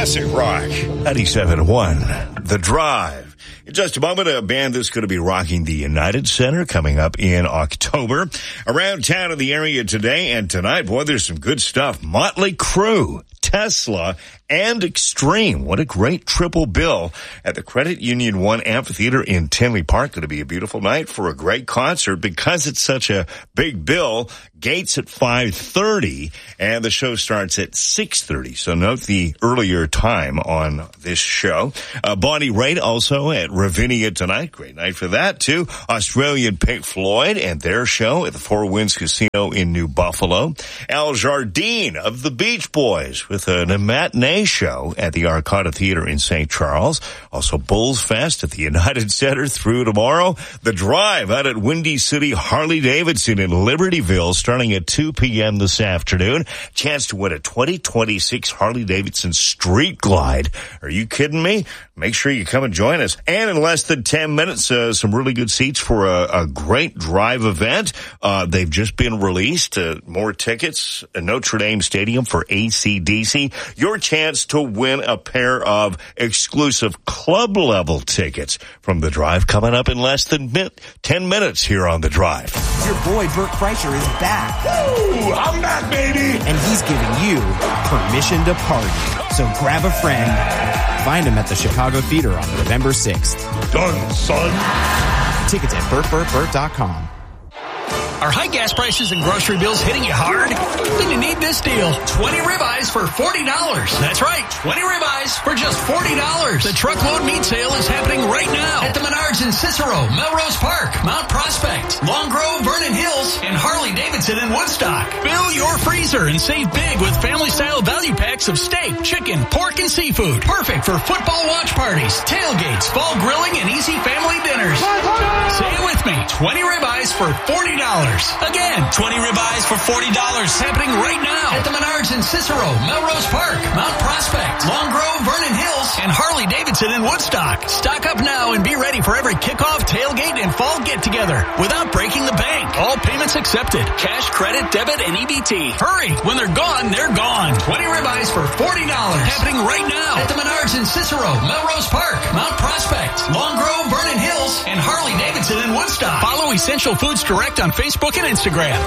classic rock. 97.1, The Drive. In just a moment, a band that's going to be rocking the United Center coming up in October. Around town in the area today and tonight, boy, there's some good stuff. Motley Crue, Tesla, and Extreme. What a great triple bill at the Credit Union One Amphitheater in Tinley Park. Going to be a beautiful night for a great concert because it's such a big bill. Gates at 5:30 and the show starts at 6:30. So note the earlier time on this show. Bonnie Raitt also at Ravinia tonight. Great night for that too. Australian Pink Floyd and their show at the Four Winds Casino in New Buffalo. Al Jardine of the Beach Boys with a matinee show at the Arcada Theater in St. Charles. Also Bulls Fest at the United Center through tomorrow. The Drive out at Windy City Harley-Davidson in Libertyville starting at 2 p.m. this afternoon. Chance to win a 2026 Harley-Davidson Street Glide. Are you kidding me? Make sure you come and join us. And in less than 10 minutes, some really good seats for a great drive event. They've just been released. More tickets at Notre Dame Stadium for AC/DC. Your chance to win a pair of exclusive club-level tickets from The Drive coming up in less than 10 minutes here on The Drive. Your boy, Bert Kreischer, is back. Woo! I'm back, baby! And he's giving you permission to party. So grab a friend. Find him at the Chicago Theater on November 6th. Done, son. Tickets at BertBertBert.com. Are high gas prices and grocery bills hitting you hard? Then you need this deal. 20 ribeyes for $40. That's right, 20 ribeyes for just $40. The truckload meat sale is happening right now at the Menards in Cicero, Melrose Park, Mount Prospect, Long Grove, Vernon Hills, and Harley-Davidson in Woodstock. Fill your freezer and save big with family-style value packs of steak, chicken, pork, and seafood. Perfect for football watch parties, tailgates, fall grilling, and easy family dinners. Say it with me, 20 ribeyes for $40. Again, 20 ribeyes for $40. Happening right now at the Menards in Cicero, Melrose Park, Mount Prospect, Long Grove, Vernon Hills, and Harley-Davidson in Woodstock. Stock up now and be ready for every kickoff, tailgate, and fall get-together without breaking the bank. All payments accepted. Cash, credit, debit, and EBT. Hurry. When they're gone, they're gone. 20 ribeyes for $40. Happening right now at the Menards in Cicero, Melrose Park, Mount Prospect, Long Grove, Vernon Hills, and Harley-Davidson in Woodstock. Follow Essential Foods Direct on Facebook and Instagram.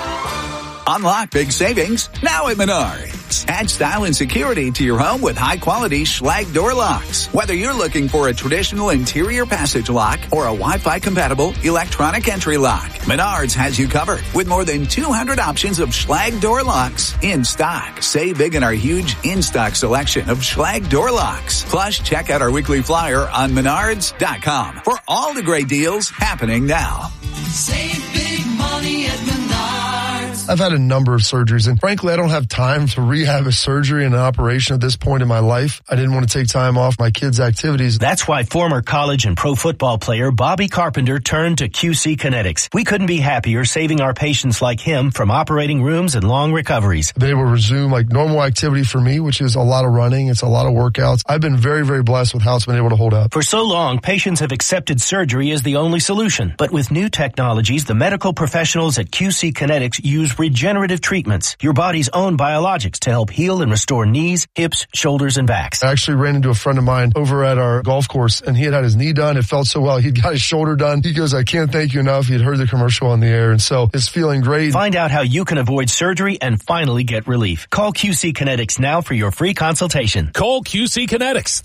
Unlock big savings now at Menards. Add style and security to your home with high-quality Schlage door locks. Whether you're looking for a traditional interior passage lock or a Wi-Fi compatible electronic entry lock, Menards has you covered with more than 200 options of Schlage door locks in stock. Save big in our huge in-stock selection of Schlage door locks. Plus, check out our weekly flyer on Menards.com for all the great deals happening now. Save big money at Menards. I've had a number of surgeries, and frankly, I don't have time to rehab a surgery and an operation at this point in my life. I didn't want to take time off my kids' activities. That's why former college and pro football player Bobby Carpenter turned to QC Kinetics. We couldn't be happier saving our patients like him from operating rooms and long recoveries. I've been able to resume like normal activity for me, which is a lot of running. It's a lot of workouts. I've been very, very blessed with how it's been able to hold up. For so long, patients have accepted surgery as the only solution. But with new technologies, the medical professionals at QC Kinetics use regenerative treatments, your body's own biologics, to help heal and restore knees, hips, shoulders, and backs. I actually ran into a friend of mine over at our golf course, and he had his knee done. It felt so well. He'd got his shoulder done. He goes, I can't thank you enough. He'd heard the commercial on the air, and so it's feeling great. Find out how you can avoid surgery and finally get relief. Call QC Kinetics now for your free consultation. Call QC Kinetics,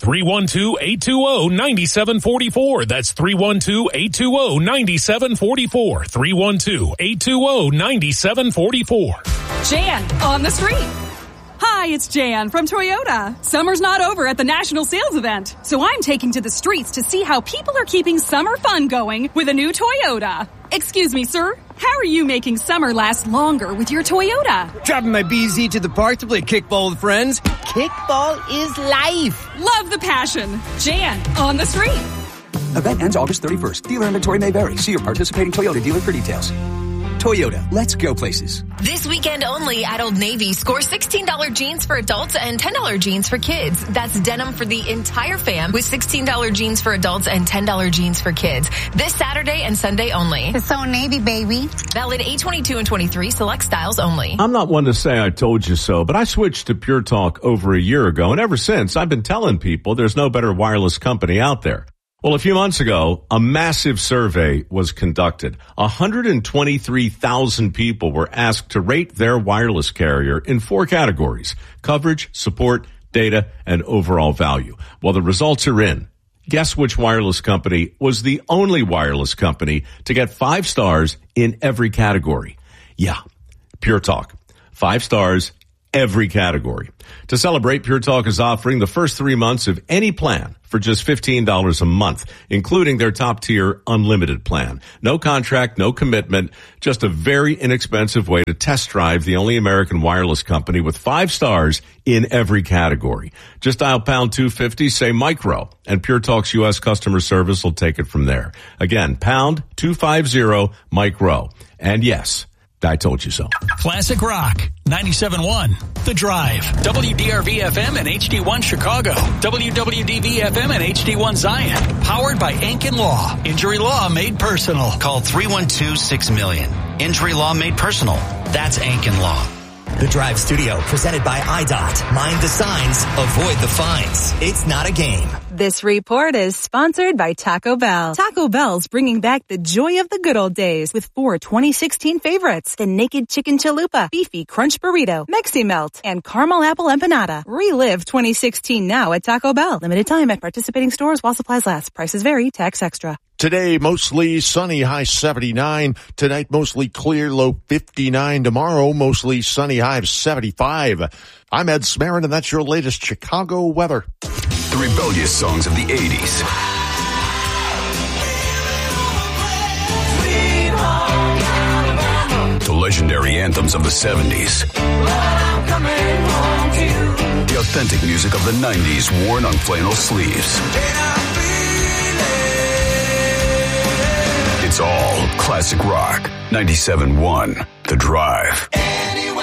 312-820-9744. That's 312-820-9744. 312-820-9744. Jan on the street. Hi, it's Jan from Toyota. Summer's not over at the National Sales Event, so I'm taking to the streets to see how people are keeping summer fun going with a new Toyota. Excuse me, sir. How are you making summer last longer with your Toyota? Dropping my BZ to the park to play kickball with friends. Kickball is life. Love the passion. Jan on the street. Event ends August 31st. Dealer inventory may vary. See your participating Toyota dealer for details. Toyota, let's go places. This weekend only at Old Navy, score $16 jeans for adults and $10 jeans for kids. That's denim for the entire fam with $16 jeans for adults and $10 jeans for kids. This Saturday and Sunday only. It's Old Navy, baby. Valid 8/22 and 23, select styles only. I'm not one to say I told you so, but I switched to Pure Talk over a year ago, and ever since I've been telling people there's no better wireless company out there. Well, a few months ago, a massive survey was conducted. 123,000 people were asked to rate their wireless carrier in 4 categories: coverage, support, data, and overall value. Well, the results are in. Guess which wireless company was the only wireless company to get 5 stars in every category? Yeah, Pure Talk. 5 stars, every category. To celebrate, Pure Talk is offering the first 3 months of any plan for just $15 a month, including their top-tier unlimited plan. No contract, no commitment, just a very inexpensive way to test drive the only American wireless company with 5 stars in every category. Just dial pound 250, say micro, and Pure Talk's U.S. customer service will take it from there. Again, pound 250 micro. And yes, I told you so. Classic Rock, 97.1, The Drive, WDRV-FM and HD1 Chicago, WWDV-FM and HD1 Zion, powered by Ankin Law. Injury law made personal. Call 312-6-million. Injury law made personal. That's Ankin Law. The Drive Studio, presented by IDOT. Mind the signs, avoid the fines. It's not a game. This report is sponsored by Taco Bell. Taco Bell's bringing back the joy of the good old days with 4 2016 favorites: the Naked Chicken Chalupa, Beefy Crunch Burrito, Mexi Melt, and Caramel Apple Empanada. Relive 2016 now at Taco Bell. Limited time at participating stores while supplies last. Prices vary. Tax extra. Today, mostly sunny, high 79. Tonight, mostly clear, low 59. Tomorrow, mostly sunny, high of 75. I'm Ed Smarin, and that's your latest Chicago weather. The rebellious songs of the 80s. The legendary anthems of the 70s. The authentic music of the 90s worn on flannel sleeves. It's all classic rock. 97.1 The Drive.